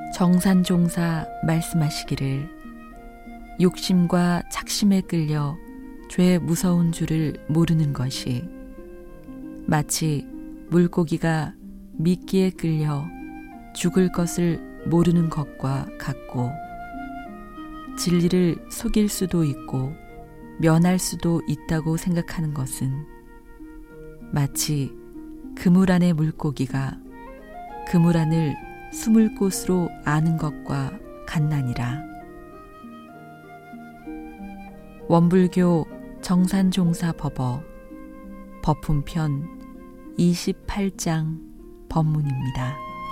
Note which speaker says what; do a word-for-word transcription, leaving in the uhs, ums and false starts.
Speaker 1: 정산종사 말씀하시기를 욕심과 착심에 끌려 죄 무서운 줄을 모르는 것이 마치 물고기가 미끼에 끌려 죽을 것을 모르는 것과 같고 진리를 속일 수도 있고 면할 수도 있다고 생각하는 것은 마치 그물 안의 물고기가 그물 안을 숨을 곳으로 아는 것과 같나니라. 원불교 정산종사법어 법품편 이십팔 장 법문입니다.